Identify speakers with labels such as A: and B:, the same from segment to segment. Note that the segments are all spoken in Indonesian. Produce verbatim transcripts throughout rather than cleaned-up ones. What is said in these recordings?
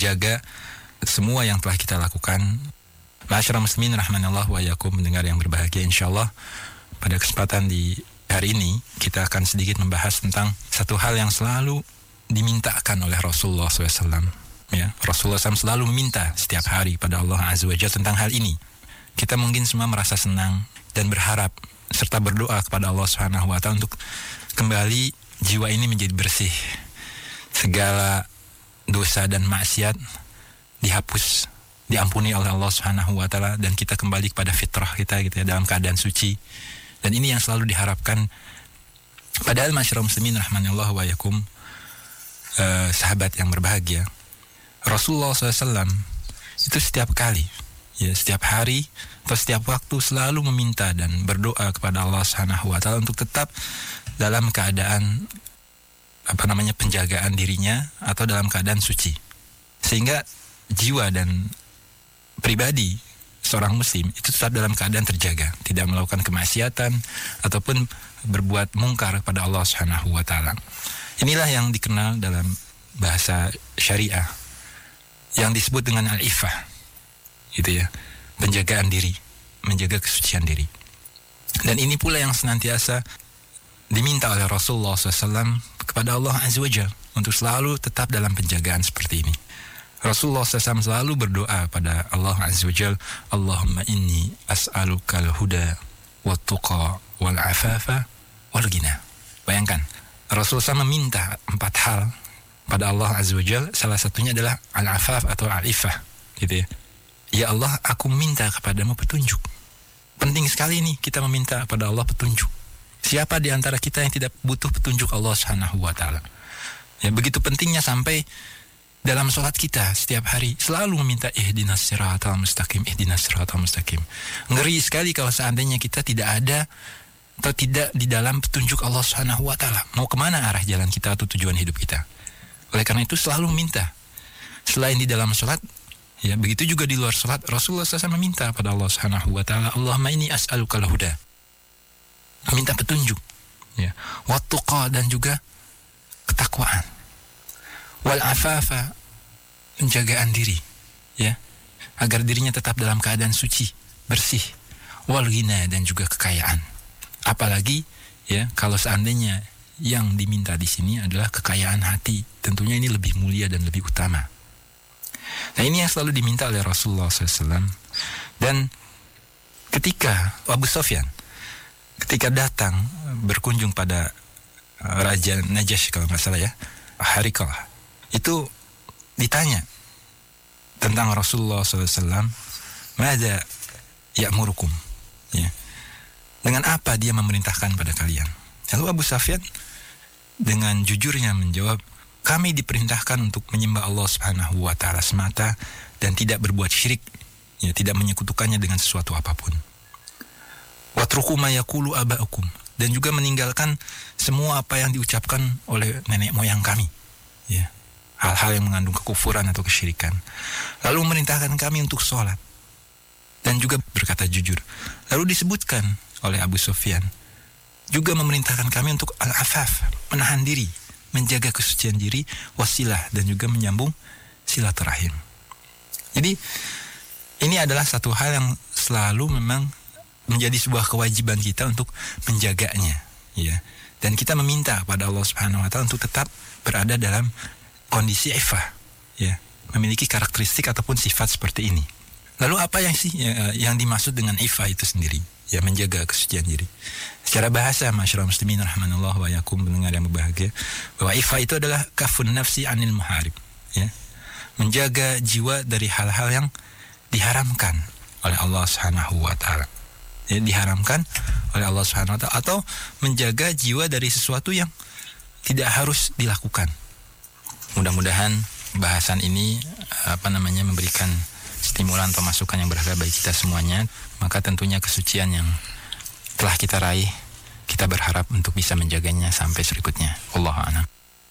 A: menjaga semua yang telah kita lakukan. Ma'asyiral muslimin rahimanallah wa iyyakum, mendengar yang berbahagia, insyaallah pada kesempatan di hari ini kita akan sedikit membahas tentang satu hal yang selalu dimintakan oleh Rasulullah shallallahu alaihi wasallam. Ya, Rasulullah shallallahu alaihi wasallam selalu meminta setiap hari pada Allah Azza wa Jalla tentang hal ini. Kita mungkin semua merasa senang dan berharap serta berdoa kepada Allah Subhanahu wa taala untuk kembali jiwa ini menjadi bersih. Segala dosa dan maksiat dihapus, diampuni oleh Allah Subhanahu wa taala, dan kita kembali kepada fitrah kita gitu ya, dalam keadaan suci. Dan ini yang selalu diharapkan. Padahal masyarakat muslimin rahmanallah wa yakum, eh, sahabat yang berbahagia, Rasulullah shallallahu alaihi wasallam itu setiap kali, ya setiap hari atau setiap waktu selalu meminta dan berdoa kepada Allah Subhanahu wa taala untuk tetap dalam keadaan apa namanya penjagaan dirinya atau dalam keadaan suci, sehingga jiwa dan pribadi seorang muslim itu tetap dalam keadaan terjaga, tidak melakukan kemaksiatan ataupun berbuat mungkar kepada Allah Subhanahu wa taala. Inilah yang dikenal dalam bahasa syariah yang disebut dengan al-iffah, gitu ya, penjagaan diri, menjaga kesucian diri. Dan ini pula yang senantiasa diminta oleh Rasulullah shallallahu alaihi wasallam kepada Allah Azza wa Jalla untuk selalu tetap dalam penjagaan seperti ini. Rasulullah shallallahu alaihi wasallam selalu berdoa pada Allah Azza wa Jalla, Allahumma inni as'alukal huda wat tuqa wal afafa wal ghina. Bayangkan, Rasulullah shallallahu alaihi wasallam meminta empat hal pada Allah Azza wa Jalla, salah satunya adalah al-afaf atau al-iffah, gitu ya. Ya Allah, aku minta kepadamu petunjuk. Penting sekali nih kita meminta pada Allah petunjuk. Siapa di antara kita yang tidak butuh petunjuk Allah Subhanahu wa taala? Ya, begitu pentingnya sampai dalam sholat kita setiap hari selalu meminta ihdinas siratal mustaqim, ihdinas siratal mustaqim. Ngeri sekali kalau seandainya kita tidak ada atau tidak di dalam petunjuk Allah Subhanahu wa taala. Mau kemana arah jalan kita atau tujuan hidup kita? Oleh karena itu selalu minta. Selain di dalam sholat, ya begitu juga di luar sholat, Rasulullah shallallahu alaihi wasallam meminta pada Allah Subhanahu wa taala, Allahumma inni as'alukal huda. Meminta petunjuk, ya, wat tuqa, dan juga ketakwaan, wal afafa, penjagaan diri, ya, agar dirinya tetap dalam keadaan suci, bersih, wal ghina, dan juga kekayaan. Apalagi ya kalau seandainya yang diminta di sini adalah kekayaan hati, tentunya ini lebih mulia dan lebih utama. Nah, ini yang selalu diminta oleh Rasulullah shallallahu alaihi wasallam. Dan ketika Abu Sufyan ketika datang berkunjung pada Raja Najasyi kalau nggak salah ya, Harikalah, itu ditanya tentang Rasulullah shallallahu alaihi wasallam, "Madza ya'murukum?" Ya. Dengan apa dia memerintahkan pada kalian? Lalu Abu Sufyan dengan jujurnya menjawab, kami diperintahkan untuk menyembah Allah Subhanahu wa taala semata dan tidak berbuat syirik, ya, tidak menyekutukannya dengan sesuatu apapun. Watruku ma yaqulu aba'ukum, dan juga meninggalkan semua apa yang diucapkan oleh nenek moyang kami, ya, hal-hal yang mengandung kekufuran atau kesyirikan. Lalu memerintahkan kami untuk sholat dan juga berkata jujur. Lalu disebutkan oleh Abu Sufyan juga memerintahkan kami untuk al-afaf, menahan diri, menjaga kesucian diri, wasilah, dan juga menyambung silaturahim. Jadi ini adalah satu hal yang selalu memang menjadi sebuah kewajiban kita untuk menjaganya, ya. Dan kita meminta pada Allah Subhanahu wa taala untuk tetap berada dalam kondisi iffah, ya, memiliki karakteristik ataupun sifat seperti ini. Lalu apa yang sih ya, yang dimaksud dengan iffah itu sendiri? Ya, menjaga kesucian diri. Secara bahasa, masyarakat muslimin rahimanallah wa yakum, mendengar yang berbahagia, bahwa iffah itu adalah kafun nafsi anil muharib, ya. Menjaga jiwa dari hal-hal yang diharamkan oleh Allah Subhanahu wa taala. Ya, diharamkan oleh Allah Subhanahu wa taala, atau menjaga jiwa dari sesuatu yang tidak harus dilakukan. Mudah-mudahan bahasan ini apa namanya memberikan stimulan atau masukan yang berharga bagi kita semuanya. Maka tentunya kesucian yang telah kita raih, kita berharap untuk bisa menjaganya sampai berikutnya. Wallahu a'lam.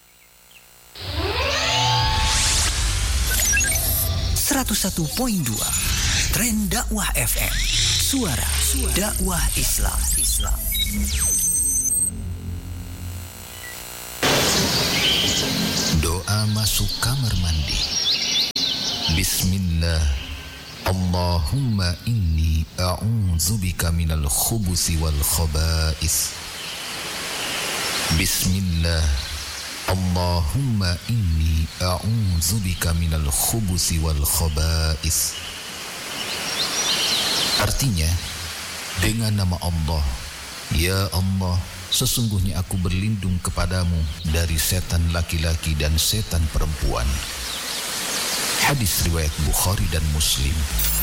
B: seratus satu koma dua Tren Dakwah F M, suara, suara dakwah Islam. Islam. Doa masuk kamar mandi.
C: Bismillah. Allahumma inni a'udzubika minal khubuthi wal khaba'is. Bismillah. Allahumma inni a'udzubika minal khubuthi wal khaba'is. Artinya, dengan nama Allah, ya Allah, sesungguhnya aku berlindung kepadamu dari setan laki-laki dan setan perempuan. Hadis riwayat Bukhari dan Muslim.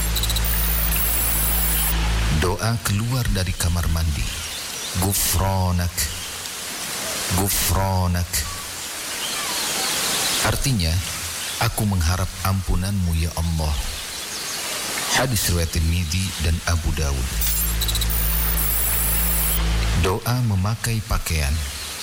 C: Doa keluar dari kamar mandi. Gufranak, Gufranak. Artinya, aku mengharap ampunanmu ya Allah. Hadis riwayat Tirmidzi dan Abu Dawud. Doa memakai pakaian.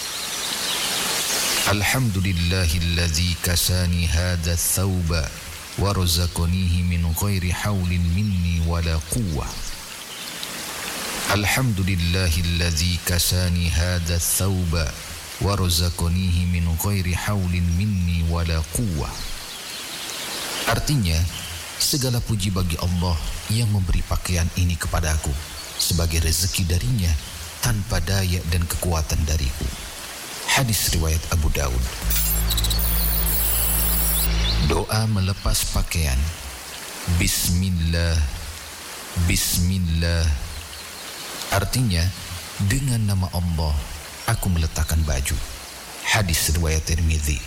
C: Alhamdulillahilladzi kasani hadha thawba wa razaqanihi min ghairi hawlin minni wala quwwah. Alhamdulillahilladzi kasani hadha thawba wa razaqanihi min ghairi hawlin minni wala quwwah. Artinya, segala puji bagi Allah yang memberi pakaian ini kepadaku sebagai rezeki darinya tanpa daya dan kekuatan dariku. Hadis riwayat Abu Dawud. Doa melepas pakaian. Bismillah, Bismillah. Artinya, dengan nama Allah aku meletakkan baju. Hadis riwayat Tirmidzi.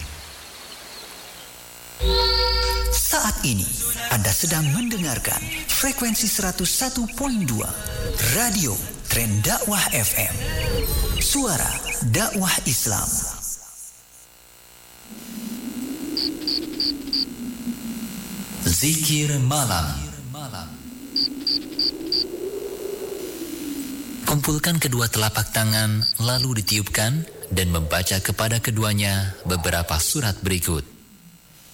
B: Saat ini Anda sedang mendengarkan frekuensi seratus satu koma dua Radio Tren Dakwah F M, suara dakwah Islam. Zikir malam. Kumpulkan kedua telapak tangan lalu ditiupkan dan membaca kepada keduanya beberapa surat berikut.